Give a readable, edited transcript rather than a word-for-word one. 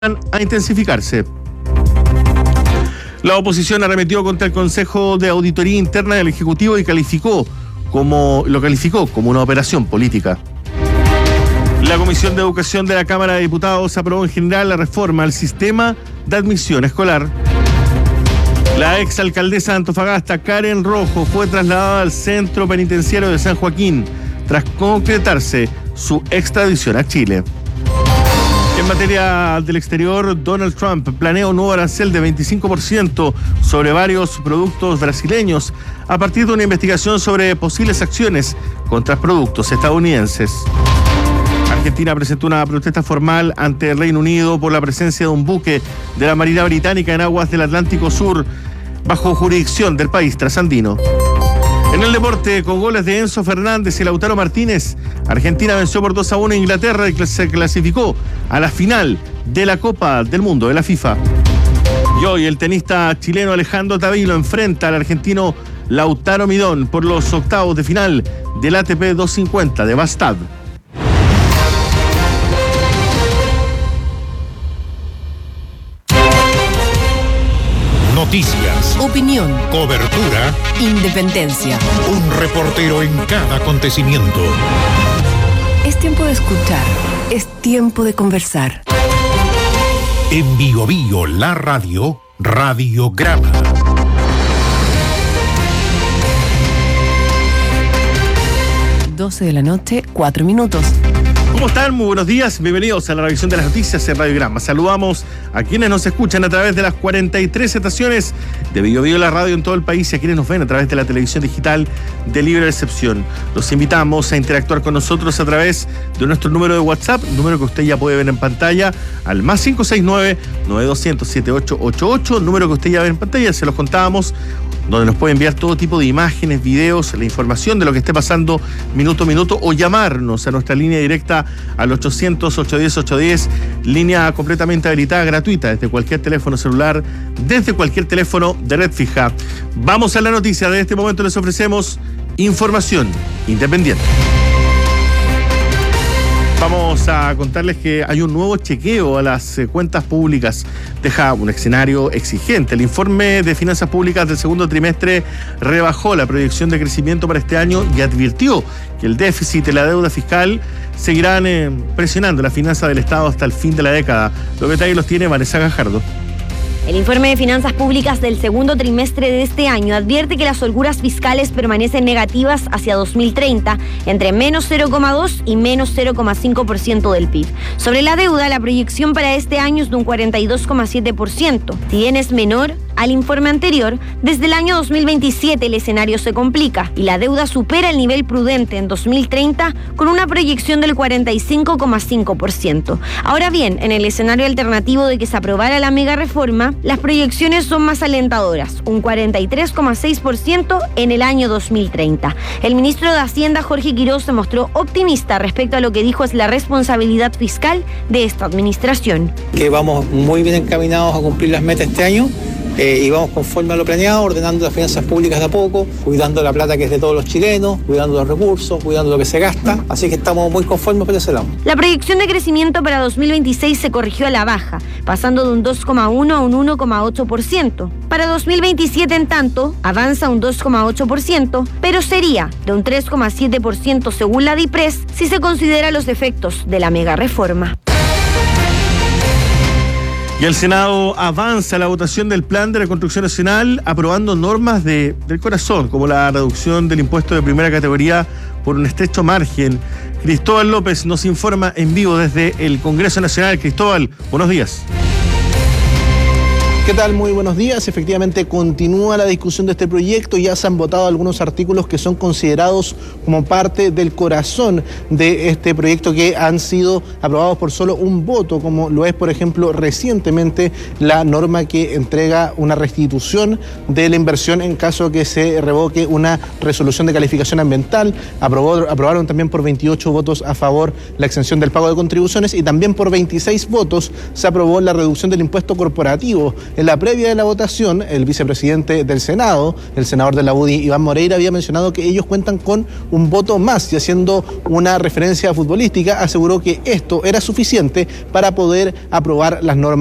a intensificarse. La oposición arremetió contra el Consejo de Auditoría Interna del Ejecutivo y lo calificó como una operación política. La Comisión de Educación de la Cámara de Diputados aprobó en general la reforma al sistema de admisión escolar. La exalcaldesa de Antofagasta, Karen Rojo, fue trasladada al centro penitenciario de San Joaquín tras concretarse su extradición a Chile. En materia del exterior, Donald Trump planea un nuevo arancel de 25% sobre varios productos brasileños a partir de una investigación sobre posibles acciones contra productos estadounidenses. Argentina presentó una protesta formal ante el Reino Unido por la presencia de un buque de la Marina Británica en aguas del Atlántico Sur, bajo jurisdicción del país trasandino. En el deporte, con goles de Enzo Fernández y Lautaro Martínez, Argentina venció por 2-1 a Inglaterra y se clasificó a la final de la Copa del Mundo de la FIFA. Y hoy el tenista chileno Alejandro Tavilo enfrenta al argentino Lautaro Midón por los octavos de final del ATP 250 de Bastad. Noticias, opinión, cobertura, independencia. Un reportero en cada acontecimiento. Es tiempo de escuchar, es tiempo de conversar. En Bio Bio, la radio, Radiograma. De la noche, 4 minutos. ¿Cómo están? Muy buenos días, bienvenidos a la revisión de las noticias en Radiograma. Saludamos a quienes nos escuchan a través de las 43 estaciones de Bio Bio, la radio en todo el país, y a quienes nos ven a través de la televisión digital de libre recepción. Los invitamos a interactuar con nosotros a través de nuestro número de WhatsApp, número que usted ya puede ver en pantalla, al más 569-9200-7888, número que usted ya ve en pantalla, se los contábamos, donde nos puede enviar todo tipo de imágenes, videos, la información de lo que esté pasando minuto a minuto, o llamarnos a nuestra línea directa al 800-810-810, línea completamente habilitada, gratuita, desde cualquier teléfono celular, desde cualquier teléfono de red fija. Vamos a la noticia. De este momento les ofrecemos información independiente. Vamos a contarles que hay un nuevo chequeo a las cuentas públicas. Deja un escenario exigente. El informe de finanzas públicas del segundo trimestre rebajó la proyección de crecimiento para este año y advirtió que el déficit y la deuda fiscal seguirán presionando la finanza del Estado hasta el fin de la década. Los detalles los tiene Vanessa Gajardo. El informe de finanzas públicas del segundo trimestre de este año advierte que las holguras fiscales permanecen negativas hacia 2030, entre menos 0,2 y menos 0,5% del PIB. Sobre la deuda, la proyección para este año es de un 42,7%. Si bien es menor al informe anterior, desde el año 2027 el escenario se complica y la deuda supera el nivel prudente en 2030 con una proyección del 45,5%. Ahora bien, en el escenario alternativo de que se aprobara la mega reforma, las proyecciones son más alentadoras, un 43,6% en el año 2030. El ministro de Hacienda, Jorge Quiroz, se mostró optimista respecto a lo que dijo es la responsabilidad fiscal de esta administración. Que vamos muy bien encaminados a cumplir las metas este año. Y vamos conforme a lo planeado, ordenando las finanzas públicas de a poco, cuidando la plata que es de todos los chilenos, cuidando los recursos, cuidando lo que se gasta. Así que estamos muy conformes por ese lado. La proyección de crecimiento para 2026 se corrigió a la baja, pasando de un 2,1 a un 1,8%. Para 2027, en tanto, avanza un 2,8%, pero sería de un 3,7% según la DIPRES si se considera los efectos de la mega reforma. Y el Senado avanza la votación del Plan de Reconstrucción Nacional, aprobando normas del corazón, como la reducción del impuesto de primera categoría por un estrecho margen. Cristóbal López nos informa en vivo desde el Congreso Nacional. Cristóbal, buenos días. ¿Qué tal? Muy buenos días. Efectivamente, continúa la discusión de este proyecto. Ya se han votado algunos artículos que son considerados como parte del corazón de este proyecto, que han sido aprobados por solo un voto, como lo es, por ejemplo, recientemente la norma que entrega una restitución de la inversión en caso que se revoque una resolución de calificación ambiental. Aprobaron también por 28 votos a favor la exención del pago de contribuciones, y también por 26 votos se aprobó la reducción del impuesto corporativo En la previa de la votación, el vicepresidente del Senado, el senador de la UDI, Iván Moreira, había mencionado que ellos cuentan con un voto más y haciendo una referencia futbolística, aseguró que esto era suficiente para poder aprobar las normas